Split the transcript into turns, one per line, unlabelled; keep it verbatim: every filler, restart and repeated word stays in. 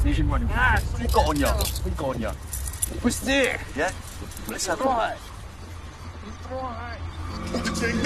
Asian one.
Ah,
What you got on you? What you got on you?
What's there?
Yeah? Let's have one.
Right. Right.